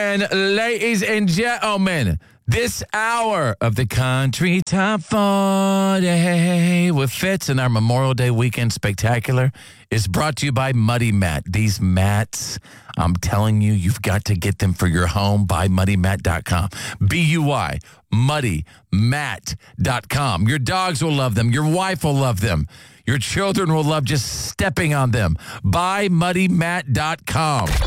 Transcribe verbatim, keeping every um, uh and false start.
And ladies and gentlemen, this hour of the Country Top forty with Fitz and our Memorial Day weekend spectacular is brought to you by Muddy Mat. These mats, I'm telling you, you've got to get them for your home. Buy muddy mat dot com. B U Y, muddy mat dot com. Your dogs will love them. Your wife will love them. Your children will love just stepping on them. Buy muddy mat dot com.